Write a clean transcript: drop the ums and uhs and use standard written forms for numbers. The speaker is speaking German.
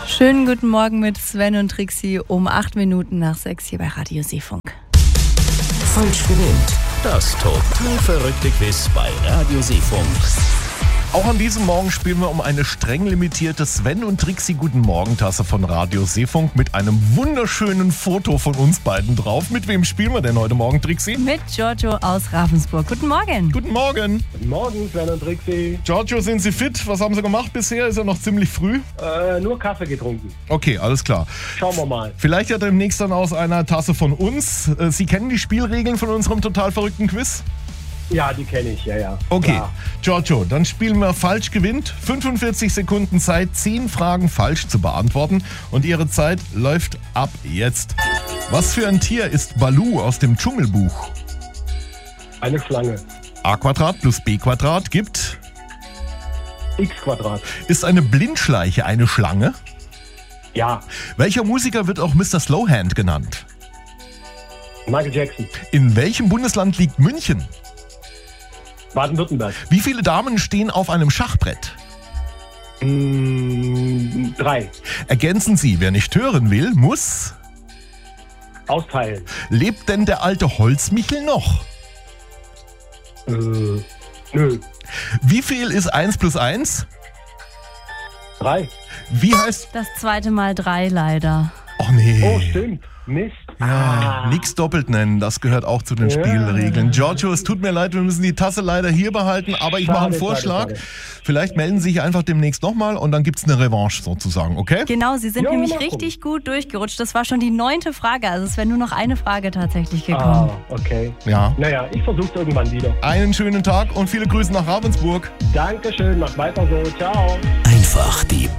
Schönen guten Morgen mit Sven und Trixie um 8 Minuten nach 6 hier bei Radio Seefunk. Falsch gewinnt. Das total verrückte Quiz bei Radio Seefunk. Auch an diesem Morgen spielen wir um eine streng limitierte Sven und Trixie Guten Morgen Tasse von Radio Seefunk mit einem wunderschönen Foto von uns beiden drauf. Mit wem spielen wir denn heute Morgen, Trixie? Mit Giorgio aus Ravensburg. Guten Morgen. Guten Morgen. Guten Morgen, Sven und Trixie. Giorgio, sind Sie fit? Was haben Sie gemacht bisher? Ist ja noch ziemlich früh. Nur Kaffee getrunken. Okay, alles klar. Schauen wir mal. Vielleicht ja demnächst dann aus einer Tasse von uns. Sie kennen die Spielregeln von unserem total verrückten Quiz? Ja, die kenne ich, ja. Okay, Klar. Giorgio, dann spielen wir Falsch gewinnt. 45 Sekunden Zeit, 10 Fragen falsch zu beantworten. Und Ihre Zeit läuft ab jetzt. Was für ein Tier ist Baloo aus dem Dschungelbuch? Eine Schlange. A² plus B² gibt... X². Ist eine Blindschleiche eine Schlange? Ja. Welcher Musiker wird auch Mr. Slowhand genannt? Michael Jackson. In welchem Bundesland liegt München? Baden-Württemberg. Wie viele Damen stehen auf einem Schachbrett? 3. Ergänzen Sie, wer nicht hören will, muss... Austeilen. Lebt denn der alte Holzmichel noch? Nö. Wie viel ist 1 plus 1? 3. Wie heißt... Das zweite Mal 3 leider. Oh nee. Oh, stimmt. Mist. Ja, nix doppelt nennen, das gehört auch zu den Spielregeln. Giorgio, es tut mir leid, wir müssen die Tasse leider hier behalten, aber ich mache einen Vorschlag. Schade. Vielleicht melden Sie sich einfach demnächst nochmal und dann gibt's eine Revanche sozusagen, okay? Genau, Sie sind Ja, nämlich mal gucken. richtig gut durchgerutscht. Das war schon die 9. Frage, also es wäre nur noch eine Frage tatsächlich gekommen. Okay. Ja. Naja, ich versuch's irgendwann wieder. Einen schönen Tag und viele Grüße nach Ravensburg. Dankeschön, macht weiter so. Ciao. Einfach die